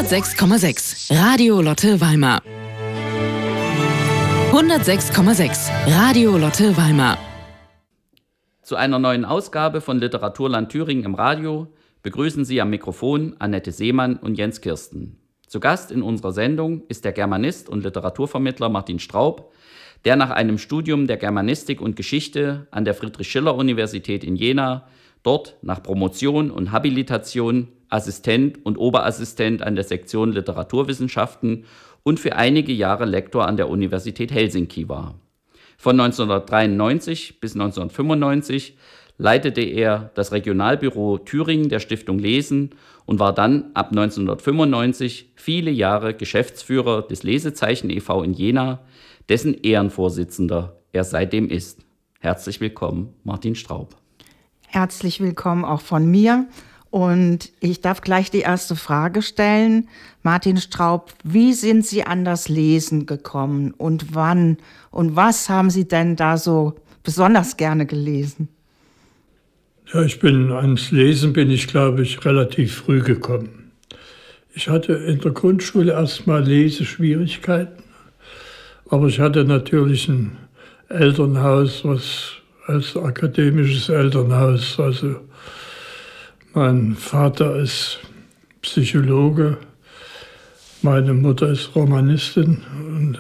106,6 Radio Lotte Weimar. 106,6 Radio Lotte Weimar. Zu einer neuen Ausgabe von Literaturland Thüringen im Radio begrüßen Sie am Mikrofon Annette Seemann und Jens Kirsten. Zu Gast in unserer Sendung ist der Germanist und Literaturvermittler Martin Straub, der nach einem Studium der Germanistik und Geschichte an der Friedrich-Schiller-Universität in Jena dort nach Promotion und Habilitation Assistent und Oberassistent an der Sektion Literaturwissenschaften und für einige Jahre Lektor an der Universität Helsinki war. Von 1993 bis 1995 leitete er das Regionalbüro Thüringen der Stiftung Lesen und war dann ab 1995 viele Jahre Geschäftsführer des Lesezeichen e.V. in Jena, dessen Ehrenvorsitzender er seitdem ist. Herzlich willkommen, Martin Straub. Herzlich willkommen auch von mir. Und ich darf gleich die erste Frage stellen. Martin Straub, wie sind Sie an das Lesen gekommen und wann? Und was haben Sie denn da so besonders gerne gelesen? Ja, ans Lesen bin ich, glaube ich, relativ früh gekommen. Ich hatte in der Grundschule erstmal Leseschwierigkeiten, aber ich hatte natürlich ein Elternhaus, was als akademisches Elternhaus, also mein Vater ist Psychologe, meine Mutter ist Romanistin und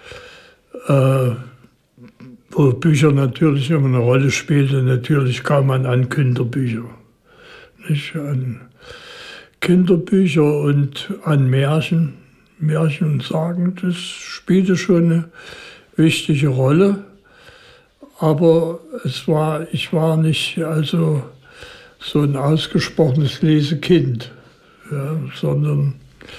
wo Bücher natürlich immer eine Rolle spielten, natürlich kam man an Kinderbücher. Nicht? An Kinderbücher und an Märchen und Sagen, das spielte schon eine wichtige Rolle. Aber ich war nicht also so ein ausgesprochenes Lesekind, ja, sondern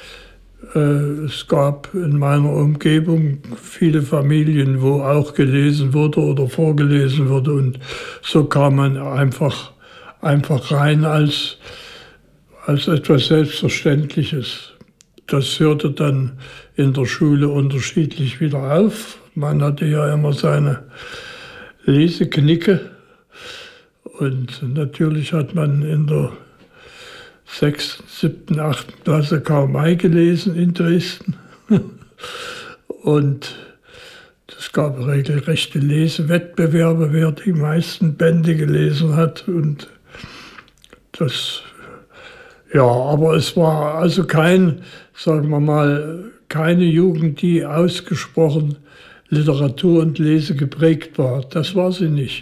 es gab in meiner Umgebung viele Familien, wo auch gelesen wurde oder vorgelesen wurde, und so kam man einfach rein als etwas Selbstverständliches. Das hörte dann in der Schule unterschiedlich wieder auf. Man hatte ja immer seine Leseknicke. Und natürlich hat man in der 6., 7., 8. Klasse Karl May gelesen in Dresden. Und es gab regelrechte Lesewettbewerbe, wer die meisten Bände gelesen hat. Und das, ja, aber es war also keine Jugend, die ausgesprochen Literatur und Lese geprägt war. Das war sie nicht.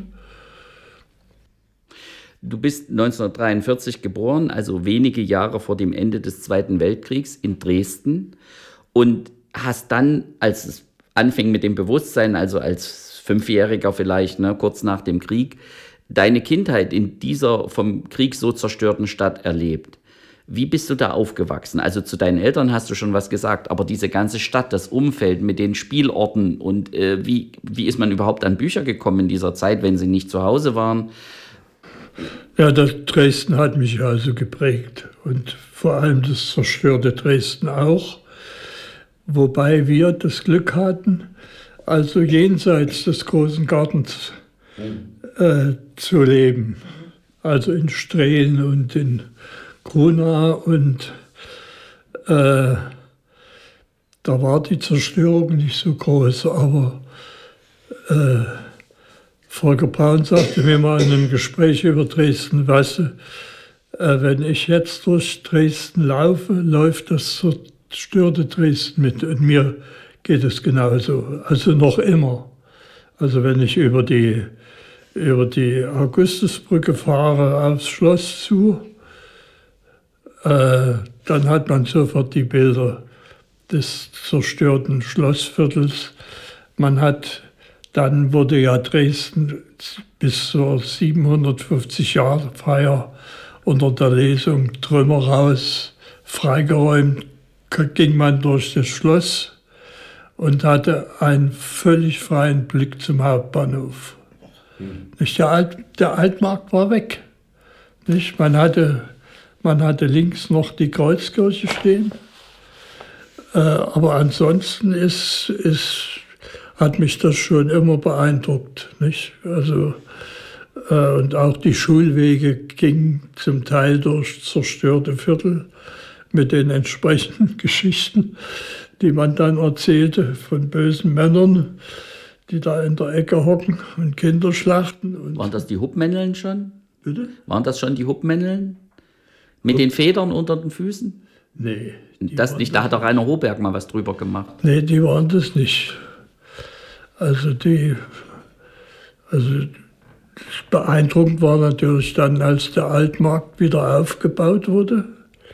Du bist 1943 geboren, also wenige Jahre vor dem Ende des Zweiten Weltkriegs in Dresden, und hast dann, als es anfing mit dem Bewusstsein, also als 5-Jähriger vielleicht, kurz nach dem Krieg, deine Kindheit in dieser vom Krieg so zerstörten Stadt erlebt. Wie bist du da aufgewachsen? Also zu deinen Eltern hast du schon was gesagt, aber diese ganze Stadt, das Umfeld mit den Spielorten und wie ist man überhaupt an Bücher gekommen in dieser Zeit, wenn sie nicht zu Hause waren? Ja, Dresden hat mich also geprägt und vor allem das zerstörte Dresden auch, wobei wir das Glück hatten, also jenseits des großen Gartens zu leben, also in Strehlen und in Grunau, und da war die Zerstörung nicht so groß, aber Volker Braun sagte mir mal in einem Gespräch über Dresden, weißt du, wenn ich jetzt durch Dresden laufe, läuft das zerstörte Dresden mit, und mir geht es genauso, also noch immer. Also wenn ich über die Augustusbrücke fahre aufs Schloss zu, dann hat man sofort die Bilder des zerstörten Schlossviertels. Dann wurde ja Dresden bis zur 750-Jahr-Feier unter der Lesung Trümmer raus freigeräumt, ging man durch das Schloss und hatte einen völlig freien Blick zum Hauptbahnhof. Nicht? Der Altmarkt war weg. Nicht? Man hatte links noch die Kreuzkirche stehen, aber ansonsten hat mich das schon immer beeindruckt, nicht? Also, und auch die Schulwege gingen zum Teil durch zerstörte Viertel mit den entsprechenden Geschichten, die man dann erzählte von bösen Männern, die da in der Ecke hocken und Kinder schlachten. Und waren das die Hubmänneln schon? bitte? Waren das schon die Hubmänneln? Mit den Federn unter den Füßen? Nee. Das nicht, da hat doch Rainer Hohberg mal was drüber gemacht. Nee, die waren das nicht. Also beeindruckend war natürlich dann, als der Altmarkt wieder aufgebaut wurde,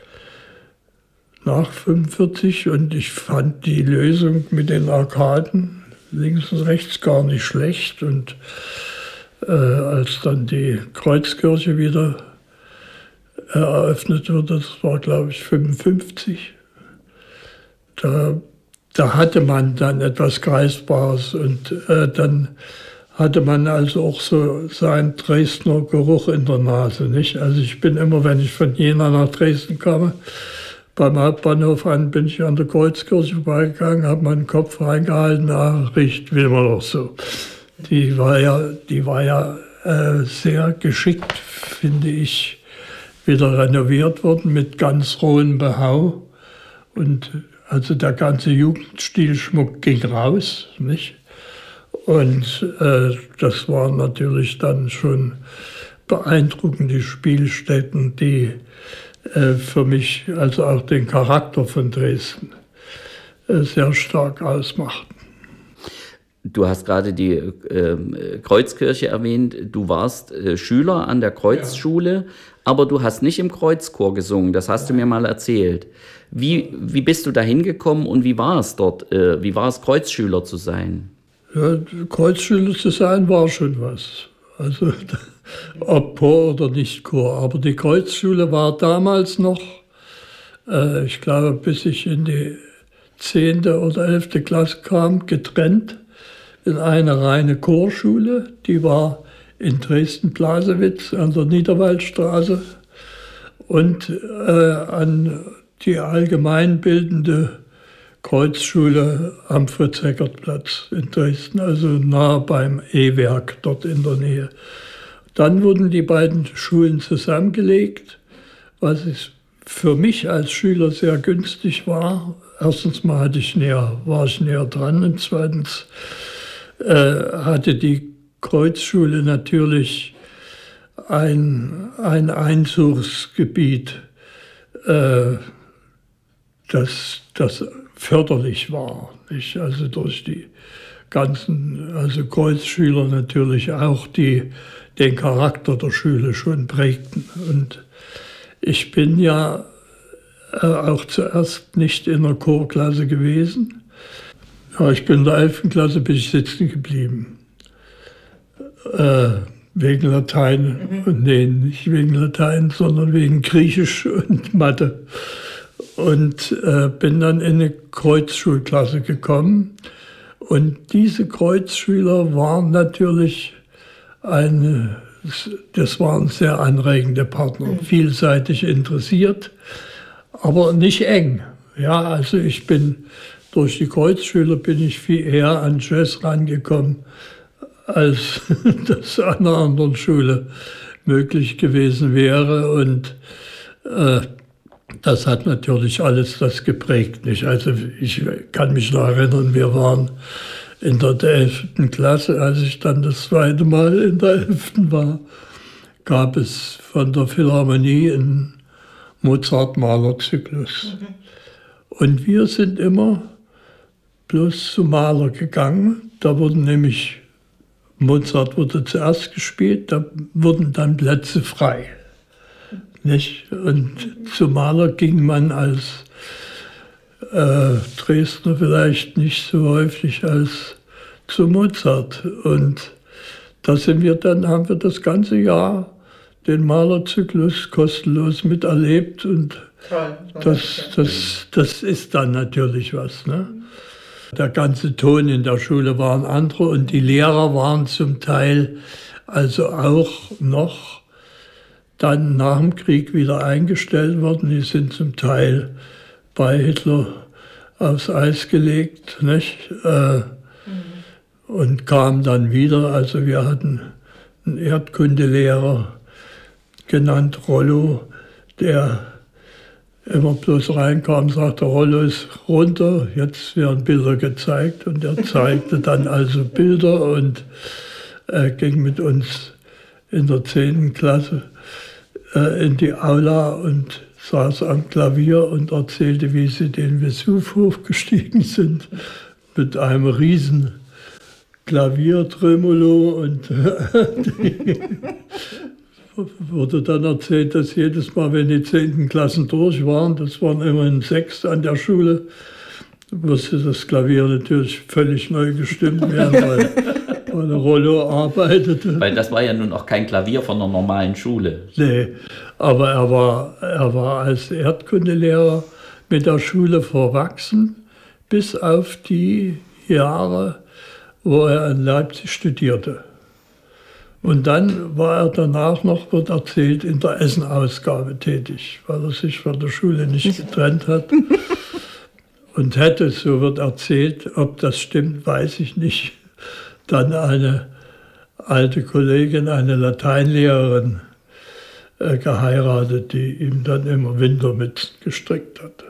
nach 1945, und ich fand die Lösung mit den Arkaden links und rechts gar nicht schlecht. Und als dann die Kreuzkirche wieder eröffnet wurde, das war glaube ich 1955, da hatte man dann etwas Greifbares, und dann hatte man also auch so seinen Dresdner Geruch in der Nase, nicht? Also ich bin immer, wenn ich von Jena nach Dresden kam, beim Hauptbahnhof bin ich an der Kreuzkirche vorbeigegangen, habe meinen Kopf reingehalten, riecht wie immer noch so. Die war ja sehr geschickt, finde ich, wieder renoviert worden mit ganz rohem Behau. Und also der ganze Jugendstilschmuck ging raus, nicht? Und das waren natürlich dann schon beeindruckende Spielstätten, die für mich also auch den Charakter von Dresden sehr stark ausmachten. Du hast gerade die Kreuzkirche erwähnt. Du warst Schüler an der Kreuzschule, aber du hast nicht im Kreuzchor gesungen. Das hast du mir mal erzählt. Wie bist du da hingekommen und wie war es dort? Wie war es, Kreuzschüler zu sein? Ja, Kreuzschüler zu sein war schon was. Also ob Chor oder nicht Chor. Aber die Kreuzschule war damals noch, ich glaube, bis ich in die 10. oder 11. Klasse kam, getrennt in eine reine Chorschule. Die war in Dresden-Blasewitz an der Niederwaldstraße und an die allgemeinbildende Kreuzschule am Fritz-Heckert-Platz in Dresden, also nah beim E-Werk dort in der Nähe. Dann wurden die beiden Schulen zusammengelegt, was für mich als Schüler sehr günstig war. Erstens mal war ich näher dran, und zweitens hatte die Kreuzschule natürlich ein Einzugsgebiet, das förderlich war, nicht? Also durch die ganzen Kreuzschüler natürlich auch, die den Charakter der Schule schon prägten. Und ich bin ja auch zuerst nicht in der Chorklasse gewesen. Ja, ich bin in der 11. Klasse bin ich sitzen geblieben. Wegen Latein. Nee, nicht wegen Latein, sondern wegen Griechisch und Mathe. Und bin dann in eine Kreuzschulklasse gekommen. Und diese Kreuzschüler waren natürlich das waren sehr anregende Partner, vielseitig interessiert, aber nicht eng. Ja, also durch die Kreuzschüler bin ich viel eher an Jazz rangekommen, als das an einer anderen Schule möglich gewesen wäre. Und das hat natürlich alles das geprägt. Nicht? Also ich kann mich noch erinnern, wir waren in der 11. Klasse, als ich dann das zweite Mal in der 11. war, gab es von der Philharmonie einen Mozart-Maler-Zyklus. Und wir sind immer bloß zum Maler gegangen. Da wurden nämlich, Mozart wurde zuerst gespielt, da wurden dann Plätze frei. Nicht? Und zum Maler ging man als Dresdner vielleicht nicht so häufig als zu Mozart. Und da haben wir das ganze Jahr den Malerzyklus kostenlos miterlebt. Und das ist dann natürlich was. Ne? Der ganze Ton in der Schule war ein anderer, und die Lehrer waren zum Teil also auch noch dann nach dem Krieg wieder eingestellt worden. Die sind zum Teil bei Hitler aufs Eis gelegt, nicht? Und kamen dann wieder. Also wir hatten einen Erdkundelehrer genannt Rollo, der immer bloß reinkam, sagte, Rollo ist runter, jetzt werden Bilder gezeigt. Und er zeigte dann also Bilder und ging mit uns in der 10. Klasse in die Aula und saß am Klavier und erzählte, wie sie den Vesuv hochgestiegen sind mit einem riesen Klaviertremolo und wurde dann erzählt, dass jedes Mal, wenn die 10. Klassen durch waren, das waren immerhin 6 an der Schule, musste das Klavier natürlich völlig neu gestimmt werden, weil Rollo arbeitete. Weil das war ja nun auch kein Klavier von einer normalen Schule. Nee, aber er war als Erdkundelehrer mit der Schule verwachsen, bis auf die Jahre, wo er in Leipzig studierte. Und dann war er danach noch, wird erzählt, in der Essen-Ausgabe tätig, weil er sich von der Schule nicht getrennt hat. Und hätte, so wird erzählt, ob das stimmt, weiß ich nicht, dann eine alte Kollegin, eine Lateinlehrerin, geheiratet, die ihm dann immer Wintermützen gestrickt hatte.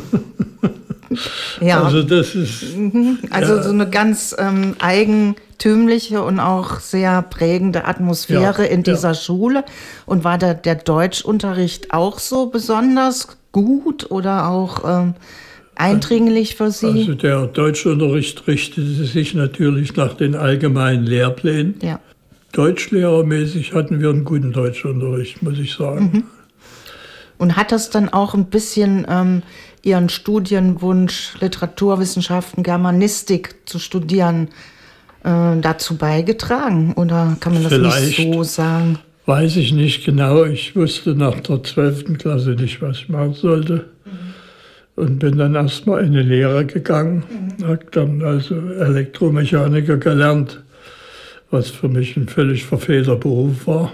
Ja. Also das ist... Also so eine ganz eigentümliche und auch sehr prägende Atmosphäre in dieser Schule. Und war der Deutschunterricht auch so besonders gut oder auch eindringlich für Sie? Also der Deutschunterricht richtete sich natürlich nach den allgemeinen Lehrplänen. Ja. Deutschlehrermäßig hatten wir einen guten Deutschunterricht, muss ich sagen. Mhm. Und hat das dann auch ein bisschen Ihren Studienwunsch, Literaturwissenschaften, Germanistik zu studieren, dazu beigetragen? Oder kann man das Vielleicht, nicht so sagen? Weiß ich nicht genau. Ich wusste nach der 12. Klasse nicht, was ich machen sollte. Und bin dann erstmal in eine Lehre gegangen. Habe dann also Elektromechaniker gelernt, was für mich ein völlig verfehlter Beruf war.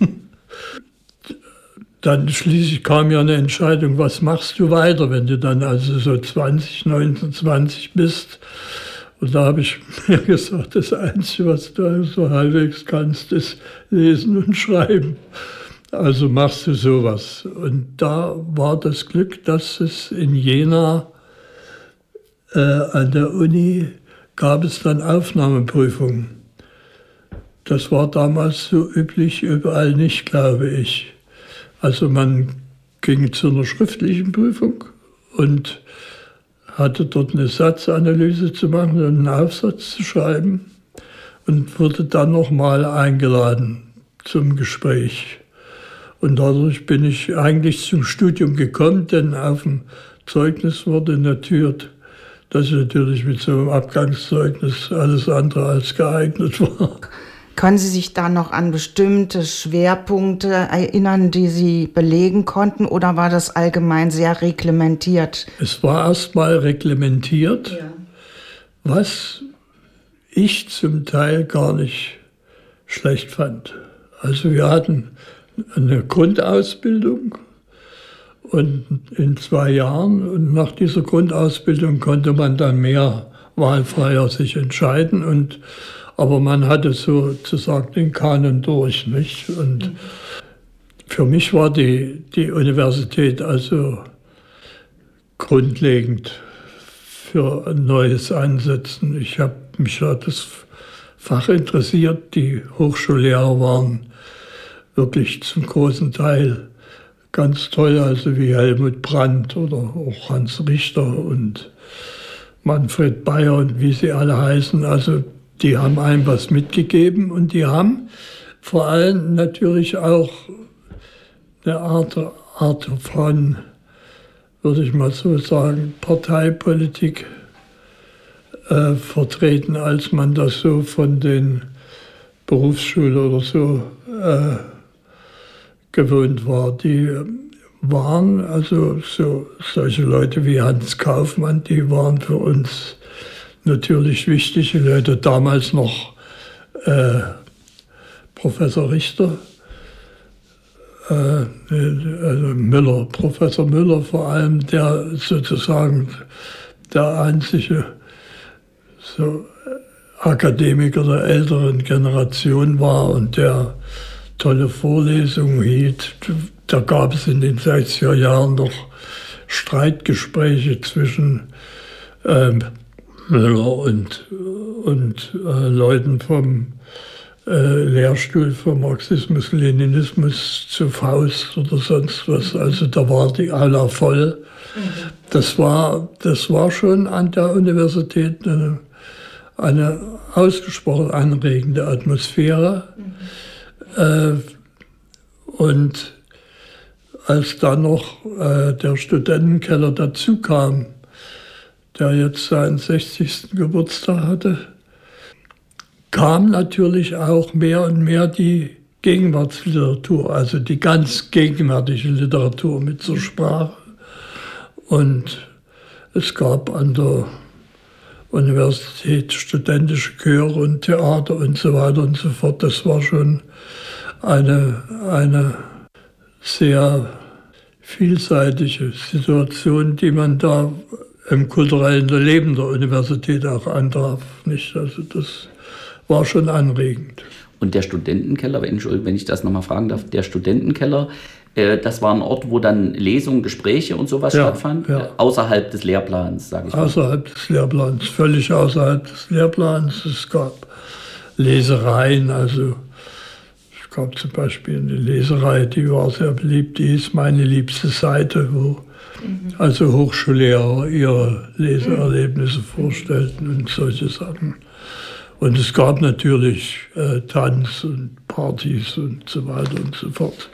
Dann schließlich kam ja eine Entscheidung, was machst du weiter, wenn du dann also so 19, 20 bist. Und da habe ich mir gesagt, das Einzige, was du so halbwegs kannst, ist lesen und schreiben. Also machst du sowas. Und da war das Glück, dass es in Jena an der Uni gab es dann Aufnahmeprüfungen. Das war damals so üblich, überall nicht, glaube ich. Also man ging zu einer schriftlichen Prüfung und hatte dort eine Satzanalyse zu machen und einen Aufsatz zu schreiben und wurde dann nochmal eingeladen zum Gespräch. Und dadurch bin ich eigentlich zum Studium gekommen, denn auf dem Zeugnis wurde notiert, dass ich natürlich mit so einem Abgangszeugnis alles andere als geeignet war. Können Sie sich da noch an bestimmte Schwerpunkte erinnern, die Sie belegen konnten, oder war das allgemein sehr reglementiert? Es war erstmal reglementiert, ja, was ich zum Teil gar nicht schlecht fand. Also wir hatten eine Grundausbildung und in 2 Jahren, und nach dieser Grundausbildung konnte man dann mehr wahlfreier sich entscheiden, aber man hatte sozusagen den Kanon durch, nicht? Und für mich war die Universität also grundlegend für ein neues Einsetzen. Ich habe mich für das Fach interessiert. Die Hochschullehrer waren wirklich zum großen Teil ganz toll, also wie Helmut Brandt oder auch Hans Richter und Manfred Bayer und wie sie alle heißen. Also die haben einem was mitgegeben und die haben vor allem natürlich auch eine Art von, würde ich mal so sagen, Parteipolitik vertreten, als man das so von den Berufsschulen oder so gewohnt war. Die waren also solche Leute wie Hans Kaufmann, die waren für uns natürlich wichtige Leute. Damals noch Professor Richter, also Professor Müller vor allem, der sozusagen der einzige Akademiker der älteren Generation war und der tolle Vorlesungen hielt. Da gab es in den 60er Jahren noch Streitgespräche zwischen Müller und Leuten vom Lehrstuhl für Marxismus, Leninismus zu Faust oder sonst was. Also da war die Aula voll. Das war schon an der Universität eine ausgesprochen anregende Atmosphäre. Und als dann noch der Studentenkeller dazu kam, der jetzt seinen 60. Geburtstag hatte, kam natürlich auch mehr und mehr die Gegenwartsliteratur, also die ganz gegenwärtige Literatur mit zur Sprache. Und es gab an der Universität studentische Chöre und Theater und so weiter und so fort. Das war schon eine sehr vielseitige Situation, die man da im kulturellen Leben der Universität auch antraf. Nicht? Also das war schon anregend. Und der Studentenkeller, wenn ich das nochmal fragen darf, der Studentenkeller, das war ein Ort, wo dann Lesungen, Gespräche und sowas stattfanden? Ja. Außerhalb des Lehrplans, sage ich mal. Außerhalb des Lehrplans, völlig außerhalb des Lehrplans. Es gab Lesereien, also es gab zum Beispiel eine Leserei, die war sehr beliebt, die hieß Meine liebste Seite, wo also Hochschullehrer ihre Leseerlebnisse vorstellten und solche Sachen. Und es gab natürlich Tanz und Partys und so weiter und so fort.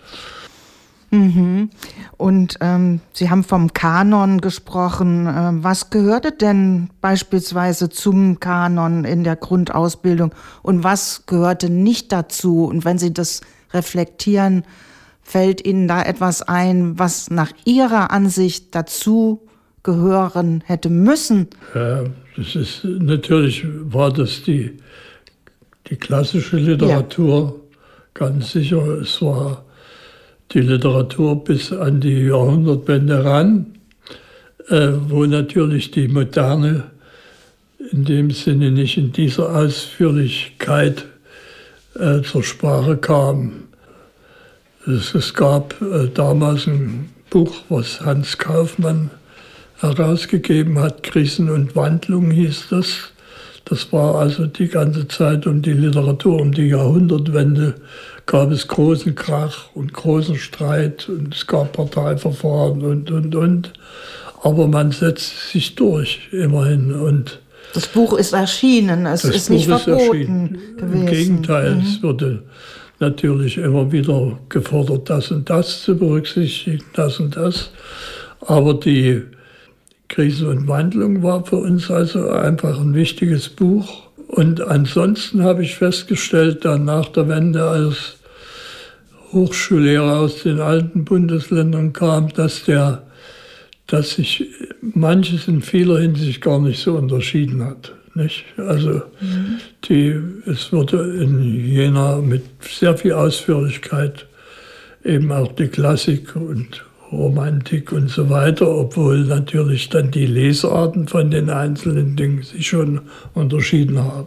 Und Sie haben vom Kanon gesprochen. Was gehörte denn beispielsweise zum Kanon in der Grundausbildung und was gehörte nicht dazu? Und wenn Sie das reflektieren, fällt Ihnen da etwas ein, was nach Ihrer Ansicht dazu gehören hätte müssen? Ja, das ist natürlich, war das die klassische Literatur, ganz sicher. Es war die Literatur bis an die Jahrhundertwende ran, wo natürlich die Moderne in dem Sinne nicht in dieser Ausführlichkeit zur Sprache kam. Es gab damals ein Buch, was Hans Kaufmann herausgegeben hat, Krisen und Wandlung hieß das. Das war also die ganze Zeit um die Literatur, um die Jahrhundertwende gab es großen Krach und großen Streit und es gab Parteiverfahren und. Aber man setzt sich durch, immerhin. Und das Buch ist erschienen, es ist nicht verboten gewesen. Im Gegenteil, es wurde natürlich immer wieder gefordert, das und das zu berücksichtigen, das und das. Aber die Krise und Wandlung war für uns also einfach ein wichtiges Buch. Und ansonsten habe ich festgestellt, dann nach der Wende, als Hochschullehrer aus den alten Bundesländern kam, dass sich manches in vieler Hinsicht gar nicht so unterschieden hat. Nicht? Also es wurde in Jena mit sehr viel Ausführlichkeit eben auch die Klassik und Romantik und so weiter, obwohl natürlich dann die Lesarten von den einzelnen Dingen sich schon unterschieden haben.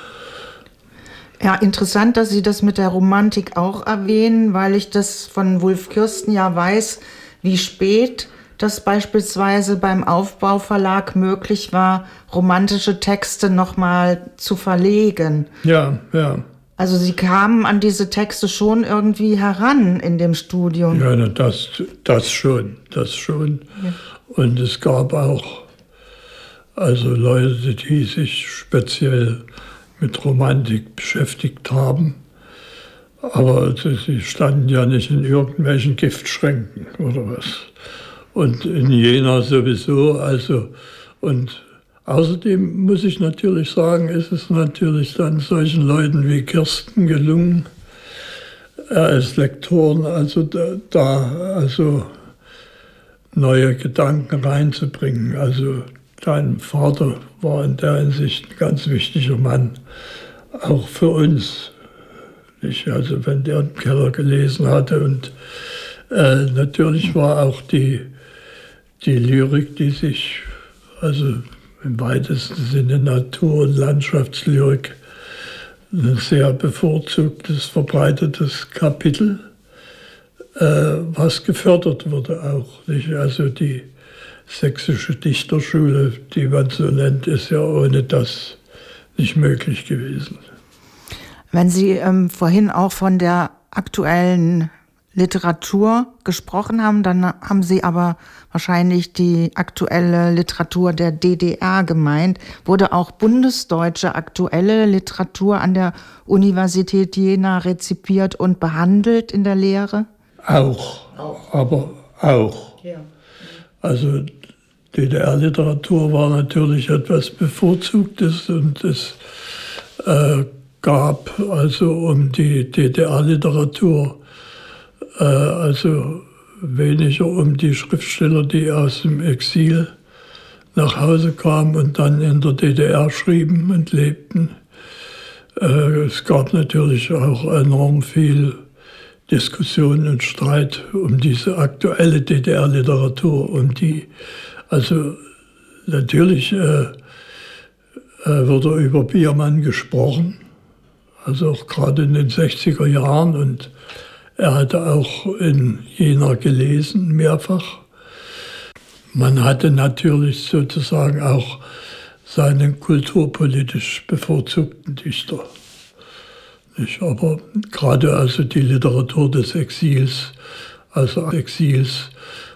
Ja, interessant, dass Sie das mit der Romantik auch erwähnen, weil ich das von Wulf Kirsten ja weiß, wie spät das beispielsweise beim Aufbauverlag möglich war, romantische Texte nochmal zu verlegen. Ja, ja. Also Sie kamen an diese Texte schon irgendwie heran in dem Studium. Ja, das schon. Ja. Und es gab auch also Leute, die sich speziell mit Romantik beschäftigt haben. Aber sie standen ja nicht in irgendwelchen Giftschränken oder was. Und in Jena sowieso. Also, und außerdem muss ich natürlich sagen, ist es natürlich dann solchen Leuten wie Kirsten gelungen, als Lektoren also also neue Gedanken reinzubringen. Also dein Vater war in der Hinsicht ein ganz wichtiger Mann, auch für uns. Nicht? Also wenn der im Keller gelesen hatte und natürlich war auch die Lyrik, die sich also im weitesten Sinne Natur- und Landschaftslyrik, ein sehr bevorzugtes, verbreitetes Kapitel, was gefördert wurde auch. Nicht? Also sächsische Dichterschule, die man so nennt, ist ja ohne das nicht möglich gewesen. Wenn Sie vorhin auch von der aktuellen Literatur gesprochen haben, dann haben Sie aber wahrscheinlich die aktuelle Literatur der DDR gemeint. Wurde auch bundesdeutsche aktuelle Literatur an der Universität Jena rezipiert und behandelt in der Lehre? Auch. Aber auch. Ja. Also DDR-Literatur war natürlich etwas Bevorzugtes und es gab also um die DDR-Literatur also weniger um die Schriftsteller, die aus dem Exil nach Hause kamen und dann in der DDR schrieben und lebten. Es gab natürlich auch enorm viel Diskussion und Streit um diese aktuelle DDR-Literatur, also natürlich wurde über Biermann gesprochen, also auch gerade in den 60er Jahren, und er hatte auch in Jena gelesen, mehrfach. Man hatte natürlich sozusagen auch seinen kulturpolitisch bevorzugten Dichter. Aber gerade also die Literatur des Exils, also Exils